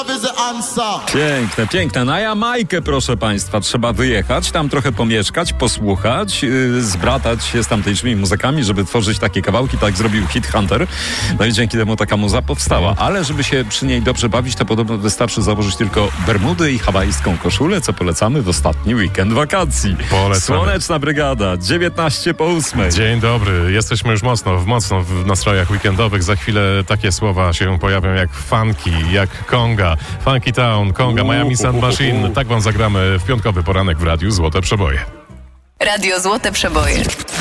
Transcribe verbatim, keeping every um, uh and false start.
love is the answer. Piękne, piękne. Na Jamajkę, proszę państwa, trzeba wyjechać, tam trochę pomieszkać, posłuchać, yy, zbratać się z tamtejszymi muzykami, żeby tworzyć takie kawałki, tak zrobił Hit Hunter. No i dzięki temu taka muza powstała. Ale żeby się przy niej dobrze bawić, to podobno wystarczy założyć tylko bermudy i hawajską koszulę, co polecamy w ostatni weekend wakacji. Polecamy. Słoneczna Brygada, dziewiętnaście po ósmej. Dzień dobry, jesteśmy już mocno, w mocno w nastrojach weekendowych. Za chwilę takie słowa się pojawią jak funky, jak conga, funky town, conga, Miami Sound Machine. Tak wam zagramy w piątkowy poranek w Radiu Złote Przeboje. Radio Złote Przeboje.